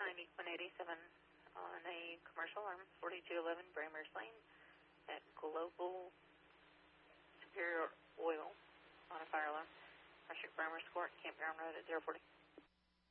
187 on a commercial alarm, 4211 Bramers Lane at Global Superior Oil on a fire alarm. Rush Bramers Court, Campground Road at 040.